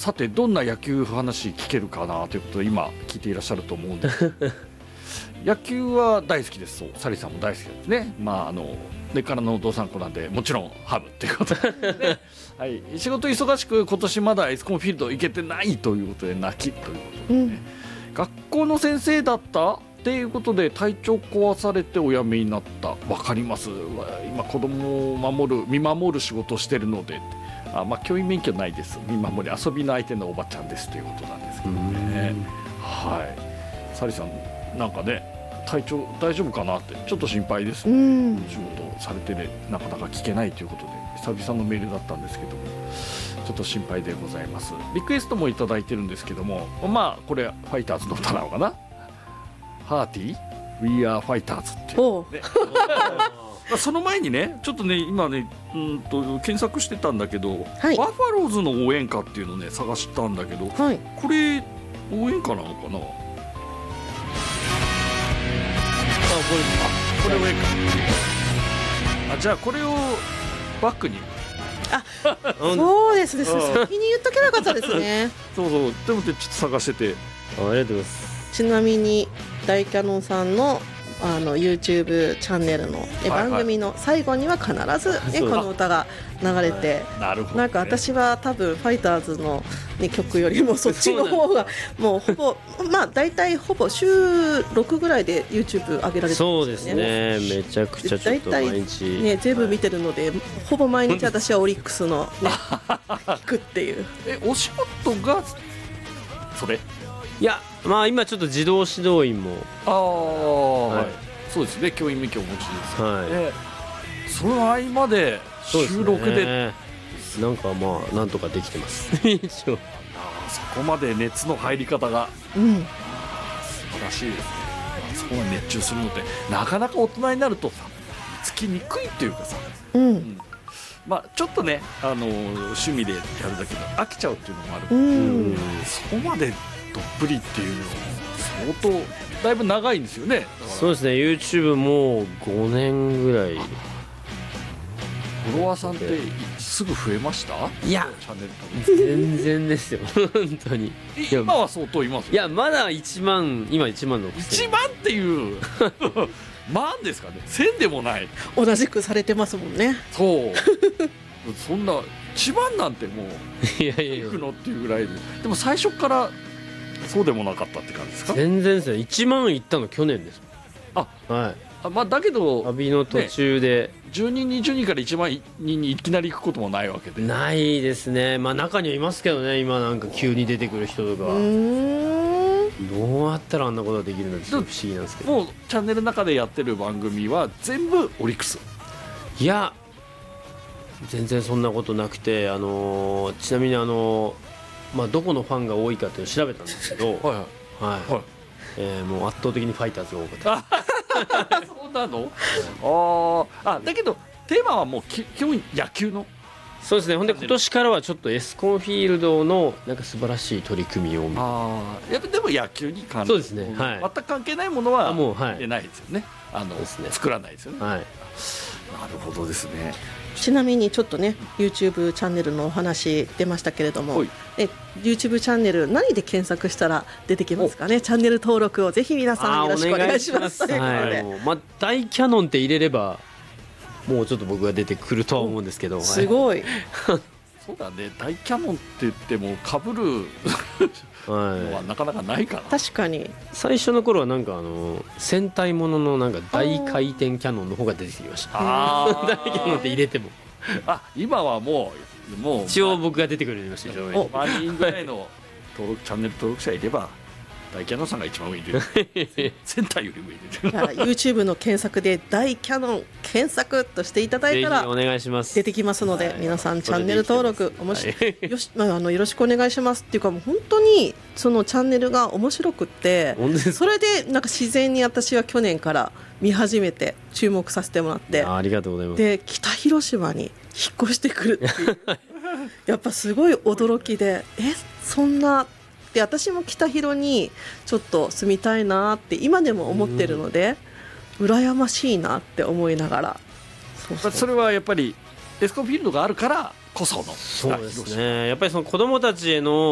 さてどんな野球話聞けるかなということで今聞いていらっしゃると思うんです野球は大好きです。そう、サリーさんも大好きですね。根っからの道産子なんでもちろんハムっていうことで、ねはい、仕事忙しく今年まだエスコンフィールド行けてないということで泣きということで、ね学校の先生だったっていうことで体調壊されてお辞めになった。わかります。今子供を見守る仕事をしてるので、教員免許ないです。見守り遊びの相手のおばちゃんですということなんですけどね。はい、サリさんなんかね体調大丈夫かなってちょっと心配です、ね、仕事されてねなかなか聞けないということで久々のメールだったんですけどもちょっと心配でございます。リクエストもいただいてるんですけどもこれファイターズの歌なのかな。ハーティー We are Fighters っていう、ね、その前にねちょっとね今ね検索してたんだけど、はい、バファローズの応援歌っていうのをね探したんだけど、はい、これ応援歌なのかな。これ応援歌。じゃあこれをバックにそうですね、先に言っとけばよかったですねそうでもちょっと探しててありがとうございます。 ちなみに大キャノンさんのYouTube チャンネルの、番組の最後には必ず、この歌が流れて、なんか私は多分ファイターズの、曲よりもそっちの方がもうほぼ大体ほぼ週6ぐらいで YouTube 上げられてるんですよね。 そうですね、めちゃくちゃちょっと毎日、 全部見てるので、ほぼ毎日私はオリックスの、聞くっていうお仕事がそれ。 いや今ちょっと自動指導員もそうですね、教員免許をお持ちです、その合間で収録でなんかなんとかできてますそこまで熱の入り方が、素晴らしいですね。そこまで熱中するのってなかなか大人になるとさつきにくいっていうかさ、ちょっとね、趣味でやるだけで飽きちゃうっていうのもある、そこまでどっぷりっていうのは相当だいぶ長いんですよね。 そうですね、 YouTube もう5年ぐらい。 フォロワーさんってすぐ増えました？ いやチャンネル全然ですよ本当に。 今は相当いますよ。 いやまだ1万、今1万の 1万っていう万ですかね、1000でもない。 同じくされてますもんね。 そうそんな1万なんてもういくのっていうぐらいでも最初からそうでもなかったって感じですか？ 全然ですよ。1万いったの去年です。 だけど旅の途中で、 10人20人から1万人にいきなり行くこともないわけで。 ないですね。中にはいますけどね、今なんか急に出てくる人とか。どうやったらあんなことができるのって不思議なんですけど。 もうチャンネルの中でやってる番組は全部オリックス？ いや全然そんなことなくて、ちなみにどこのファンが多いかっていうのを調べたんですけどもう圧倒的にファイターズが多かったそうなの？だけどテーマはもう基本野球の。 そうですね。ほんで今年からはちょっとエスコンフィールドのなんか素晴らしい取り組みをやっぱでも野球に関そうですね、 全く関係ないものはもう出ないですよね。作らないですよね。なるほどですね。 ちなみにちょっとね YouTube チャンネルのお話出ましたけれども、YouTube チャンネル何で検索したら出てきますかね。チャンネル登録をぜひ皆さんよろしくお願いします。 大キャノンって入れればもうちょっと僕が出てくるとは思うんですけど、 すごいそうだね、大キャノンって言っても被るのはなかなかないから。 確かに最初の頃はなんか戦隊もののなんか大回転キャノンの方が出てきました。大キャノンって入れても今はもう一応僕が出てくるようになりました。 1万人ぐらいのチャンネル登録者いれば大キャノンさんが一番上に出る戦隊より上に出る YouTube の検索で大キャノン検索としていただいたらお願いします。 出てきますので、皆さんチャンネル登録よろしくお願いしますっていうか、もう本当にそのチャンネルが面白くって、それでなんか自然に私は去年から見始めて注目させてもらって、 ありがとうございます。 で北広島に引っ越してくるっていうやっぱすごい驚きで、そんなで私も北広にちょっと住みたいなって今でも思ってるので、羨ましいなって思いながら。 それはやっぱりエスコンフィールドがあるからこその。 そうですね、やっぱりその子どもたちへの